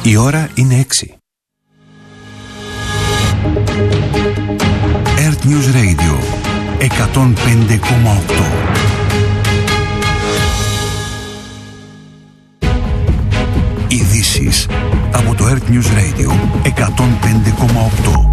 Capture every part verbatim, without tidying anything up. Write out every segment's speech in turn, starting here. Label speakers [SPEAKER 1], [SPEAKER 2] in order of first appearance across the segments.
[SPEAKER 1] Η ώρα είναι έξι. Earth News Radio εκατόν πέντε κόμμα οκτώ. Ειδήσεις από το Earth News Radio εκατόν πέντε κόμμα οκτώ.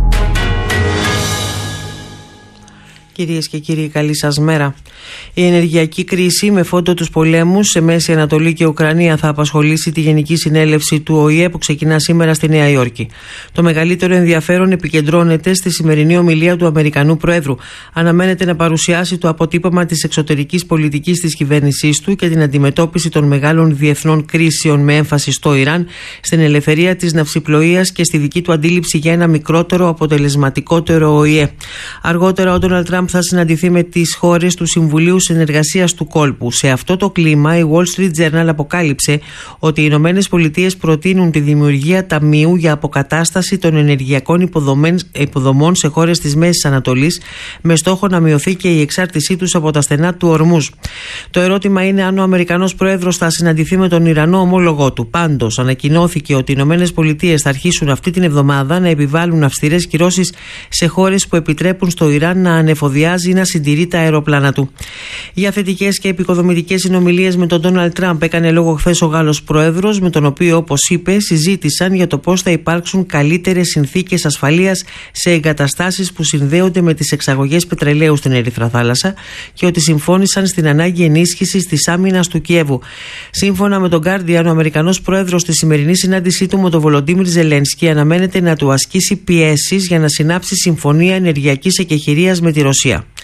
[SPEAKER 2] Κυρίες και κύριοι, καλή σας μέρα. Η ενεργειακή κρίση με φόντο τους πολέμους σε Μέση Ανατολή και Ουκρανία θα απασχολήσει τη Γενική Συνέλευση του Ο Η Ε που ξεκινά σήμερα στη Νέα Υόρκη. Το μεγαλύτερο ενδιαφέρον επικεντρώνεται στη σημερινή ομιλία του Αμερικανού Προέδρου. Αναμένεται να παρουσιάσει το αποτύπωμα της εξωτερικής πολιτικής της κυβέρνησής του και την αντιμετώπιση των μεγάλων διεθνών κρίσεων με έμφαση στο Ιράν, στην ελευθερία της ναυσιπλοείας και στη δική του αντίληψη για ένα μικρότερο, αποτελεσματικότερο Ο Η Ε. Αργότερα, ο Ντόναλντ Τραμπ θα συναντηθεί με τις χώρες του Συμβουλίου Συνεργασίας του Κόλπου. Σε αυτό το κλίμα, η Wall Street Journal αποκάλυψε ότι οι Ηνωμένες Πολιτείες προτείνουν τη δημιουργία ταμείου για αποκατάσταση των ενεργειακών υποδομών σε χώρες της Μέσης Ανατολής, με στόχο να μειωθεί και η εξάρτησή τους από τα στενά του Ορμούζ. Το ερώτημα είναι αν ο Αμερικανός Πρόεδρος θα συναντηθεί με τον Ιρανό ομόλογό του. Πάντως, ανακοινώθηκε ότι οι Ηνωμένες Πολιτείες θα αρχίσουν αυτή την εβδομάδα να επιβάλλουν αυστηρές κυρώσεις σε χώρες που επιτρέπουν στο Ιράν να ανεφοδιάσει ή να συντηρεί τα αεροπλάνα του. Για θετικές και επικοδομητικές συνομιλίες με τον Ντόναλντ Τραμπ έκανε λόγο χθες ο Γάλλος Πρόεδρος, με τον οποίο, όπως είπε, συζήτησαν για το πώς θα υπάρξουν καλύτερες συνθήκες ασφαλείας σε εγκαταστάσεις που συνδέονται με τις εξαγωγές πετρελαίου στην Ερυθρά Θάλασσα και ότι συμφώνησαν στην ανάγκη ενίσχυσης της άμυνας του Κιέβου. Σύμφωνα με τον Guardian, ο Αμερικανός Πρόεδρος στη σημερινή συνάντησή του με τον Βολοντίμιρ Ζελένσκι αναμένεται να του ασκήσει πιέσεις για να συνάψει συμφωνία ενεργειακής εκεχηρίας με τη Ρωσία.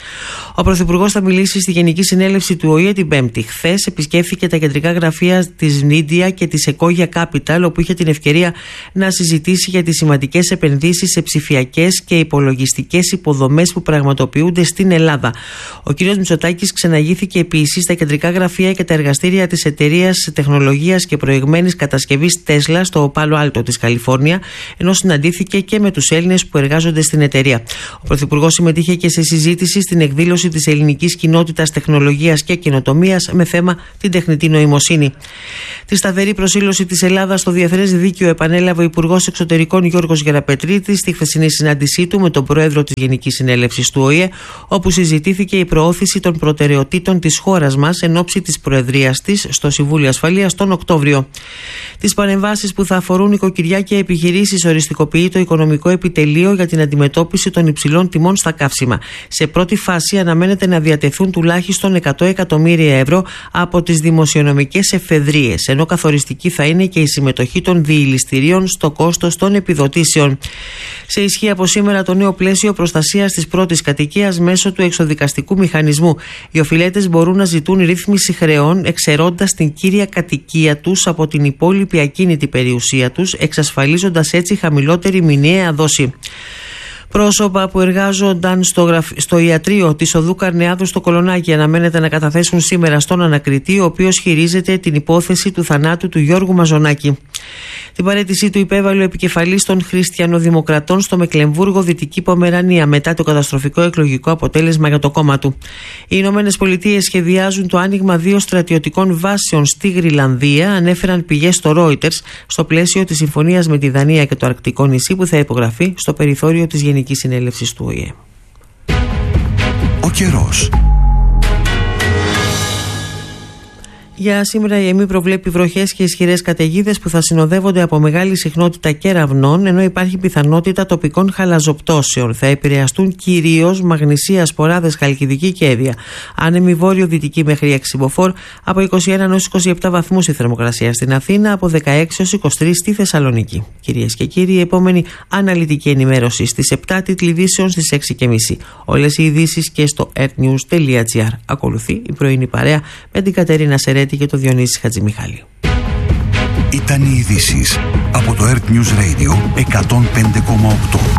[SPEAKER 2] Ο Πρωθυπουργός θα μιλήσει στη Γενική Συνέλευση του Ο Η Ε την Πέμπτη. Χθες επισκέφθηκε τα κεντρικά γραφεία της Νίντια και της Sequoia Capital, όπου είχε την ευκαιρία να συζητήσει για τις σημαντικές επενδύσεις σε ψηφιακές και υπολογιστικές υποδομές που πραγματοποιούνται στην Ελλάδα. Ο κ. Μητσοτάκης ξεναγήθηκε επίσης στα κεντρικά γραφεία και τα εργαστήρια της εταιρείας τεχνολογίας και προηγμένης κατασκευής Tesla στο Πάλο Άλτο της Καλιφόρνια, ενώ συναντήθηκε και με τους Έλληνες που εργάζονται στην εταιρεία. Ο Πρωθυπουργός συμμετείχε και σε συζήτηση στην εκδήλωση της Ελληνικής Κοινότητας Τεχνολογίας και Καινοτομίας με θέμα την τεχνητή νοημοσύνη. Τη σταθερή προσήλωση της Ελλάδας στο διεθνές δίκαιο επανέλαβε ο Υπουργός Εξωτερικών Γιώργος Γεραπετρίτης στη χθεσινή συνάντησή του με τον Πρόεδρο της Γενικής Συνέλευσης του Ο Η Ε, όπου συζητήθηκε η προώθηση των προτεραιοτήτων της χώρας μας εν ώψη της προεδρίας της στο Συμβούλιο Ασφαλείας τον Οκτώβριο. Τις παρεμβάσεις που θα αφορούν οικοκυριά και επιχειρήσεις οριστικοποιεί το Οικονομικό Επιτελείο για την αντιμετώπιση των υψηλών τιμών στα καύσιμα. Σε πρώτη φάση αναμένεται να διατεθούν τουλάχιστον εκατό εκατομμύρια ευρώ από τις δημοσιονομικές εφεδρείες, ενώ καθοριστική θα είναι και η συμμετοχή των διηληστηρίων στο κόστος των επιδοτήσεων. Σε ισχύ από σήμερα το νέο πλαίσιο προστασίας της πρώτης κατοικίας μέσω του εξοδικαστικού μηχανισμού. Οι οφειλέτες μπορούν να ζητούν ρύθμιση χρεών εξαιρώντας την κύρια κατοικία τους από την υπόλοιπη ακίνητη περιουσία τους, εξασφαλίζοντας έτσι χαμηλότερη μηνιαία δόση. Πρόσωπα που εργάζονταν στο, γραφ... στο ιατρείο της οδού Καρνεάδου στο Κολονάκι αναμένεται να καταθέσουν σήμερα στον ανακριτή, ο οποίος χειρίζεται την υπόθεση του θανάτου του Γιώργου Μαζονάκη. Την παραίτησή του υπέβαλε ο επικεφαλής των Χριστιανοδημοκρατών στο Μεκλεμβούργο, Δυτική Πομερανία, μετά το καταστροφικό εκλογικό αποτέλεσμα για το κόμμα του. Οι Ηνωμένες Πολιτείες σχεδιάζουν το άνοιγμα δύο στρατιωτικών βάσεων στη Γροιλανδία, ανέφεραν πηγές στο Reuters, στο πλαίσιο της συμφωνίας με τη Δανία και το Αρκτικό νησί που θα υπογραφεί στο περιθώριο της Γενικής Συνέλευσης του Ο Η Ε.
[SPEAKER 1] Ο καιρός.
[SPEAKER 2] Για σήμερα η ΕΜΗ προβλέπει βροχές και ισχυρές καταιγίδες που θα συνοδεύονται από μεγάλη συχνότητα κεραυνών, ενώ υπάρχει πιθανότητα τοπικών χαλαζοπτώσεων. Θα επηρεαστούν κυρίως Μαγνησία, Σποράδες, Χαλκιδική και Έδεια. Άνεμη βόρειο-δυτική μέχρι έξι μποφόρ, από είκοσι ένα έως είκοσι επτά βαθμούς η θερμοκρασία στην Αθήνα, από δεκαέξι έως είκοσι τρεις στη Θεσσαλονίκη. Κυρίες και κύριοι, η επόμενη αναλυτική ενημέρωση στις επτά, τίτλοι ειδήσεων στις έξι και μισή. Όλες οι ειδήσεις και στο earthnews τελεία gr. Ακολουθεί η πρωινή παρέα με την Κατερίνα Σερέτη και το Διονύση Χατζημιχάλη.
[SPEAKER 1] Ήταν οι ειδήσεις από το Earth News Radio εκατόν πέντε κόμμα οκτώ.